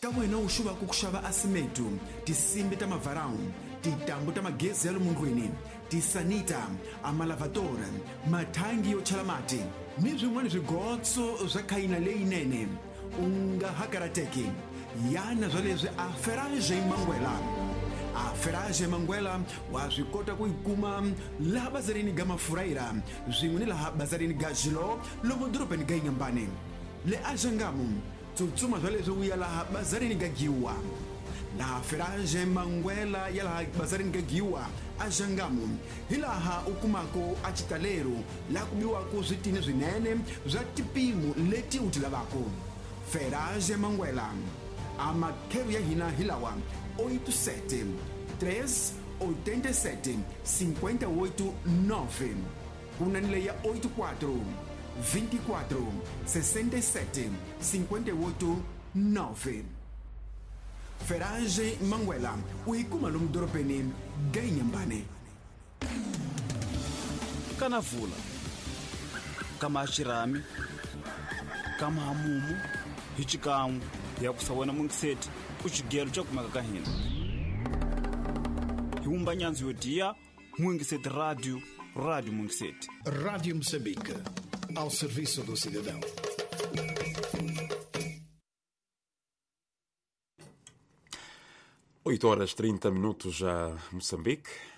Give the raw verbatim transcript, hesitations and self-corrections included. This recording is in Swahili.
kawena uxuva ku kuxava asimeto, tisimbi ta mavarão, titambu ta magezi ya lumundlwini, tisanita, amalavadora, mathangi yo chala mati, ni bzimwani bzigotso bza khaina leyinene. U nga hakarateki yana bza leswi a Ferragem Manguela. A Ferragem Manguela wa swi kota ku ikuma laha bazarini ga Mafuraira, zwin'we ni laha bazarini ga Jilo lomu doropeni ga Inhambane. Le Ajangamu tsutsuma bza leswi uya laha bazarini ga Giwa. La Ferragem Manguela ya laha bazarini ga Giwa Ajangamu hi laha u kumako a chitalero la ku biwako switini swinene bza tipimo leti u ti lavako. Ferragem Manguela, a makheru ya hina hilawa oito sete três oito sete cinco oito nove, kunanile ya oito quatro vinte e quatro sessenta e sete cinquenta e oito nove. Ferragem Manguela, o ikuma lomu doropeni ga Inhambane. Kanavula, kamashirami, kamahamumu, hichikamu ya kusawena mungiseti kuchigelo cha kumaka kahina. Hiumba nyanzi yodia, Mungisete Rádio, Rádio Mungisete. Rádio Moçambique, ao serviço do cidadão. oito horas trinta minutos já Moçambique.